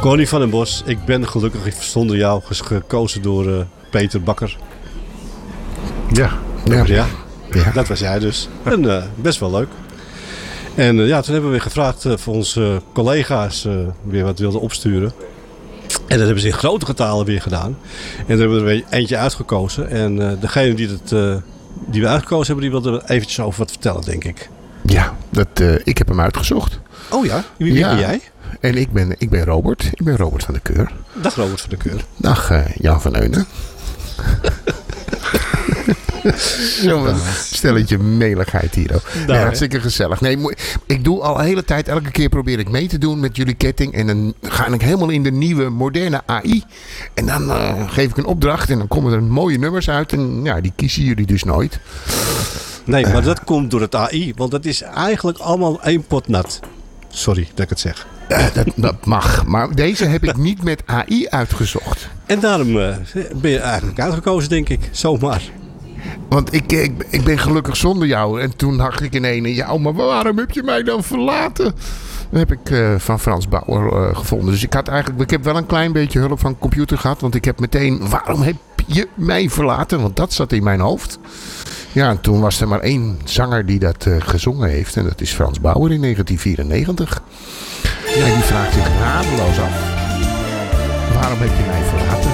Connie van den Bos, ik ben gelukkig zonder jou gekozen door Peter Bakker. Ja. Dat was jij dus. En best wel leuk. En toen hebben we weer gevraagd voor onze collega's weer wat wilden opsturen. En dat hebben ze in grote getalen weer gedaan. En daar hebben we er weer eentje uitgekozen. En degene die we uitgekozen hebben, die wilde er eventjes over wat vertellen, denk ik. Ja, ik heb hem uitgezocht. Oh ja? Wie ben jij? En ik ben Robert. Ik ben Robert van der Keur. Dag Robert van der Keur. Dag Jan van Eunen. Zo'n stelletje meligheid hier ook. Nee, hartstikke gezellig. Nee, ik doe al de hele tijd, elke keer probeer ik mee te doen met jullie ketting. En dan ga ik helemaal in de nieuwe, moderne AI. En dan geef ik een opdracht en dan komen er mooie nummers uit. En ja, die kiezen jullie dus nooit. Nee, maar dat komt door het AI. Want dat is eigenlijk allemaal één pot nat. Sorry dat ik het zeg. Dat mag. Maar deze heb ik niet met AI uitgezocht. En daarom ben je eigenlijk uitgekozen, denk ik. Zomaar. Want ik ben gelukkig zonder jou. En toen dacht ik ineens, ja, maar waarom heb je mij dan verlaten? Dat heb ik van Frans Bauer gevonden. Dus ik heb wel een klein beetje hulp van de computer gehad. Want ik heb meteen, waarom heb je mij verlaten? Want dat zat in mijn hoofd. Ja, en toen was er maar één zanger die dat gezongen heeft. En dat is Frans Bauer in 1994. Ja, die vraagt zich radeloos af. Waarom heb je mij verlaten?